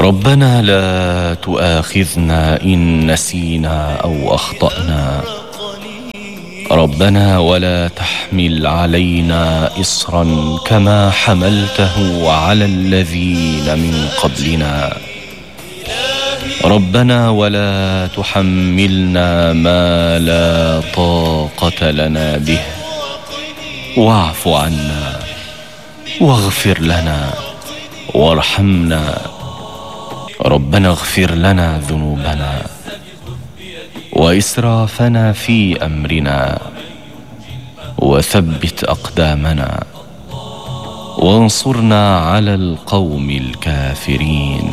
ربنا لا تؤاخذنا إن نسينا أو أخطأنا. ربنا ولا تحمل علينا إصرا كما حملته على الذين من قبلنا. ربنا ولا تحملنا ما لا طاقة لنا به. واعف عنا واغفر لنا وارحمنا. ربنا اغفر لنا ذنوبنا وإسرافنا في أمرنا وثبت أقدامنا وانصرنا على القوم الكافرين.